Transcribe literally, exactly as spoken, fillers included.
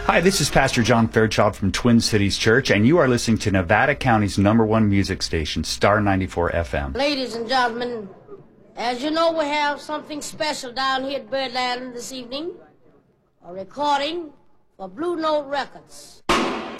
Hi, this is Pastor John Fairchild from Twin Cities Church, and you are listening to Nevada County's number one music station, Star ninety-four F M. Ladies and gentlemen, as you know, we have something special down here at Birdland this evening, a recording for Blue Note Records.